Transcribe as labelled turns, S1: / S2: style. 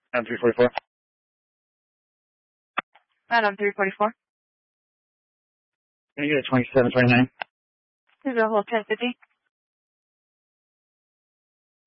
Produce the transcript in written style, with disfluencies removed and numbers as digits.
S1: On 344.
S2: Madam 344.
S1: Can you get a 2729?
S2: Is it a whole 1050?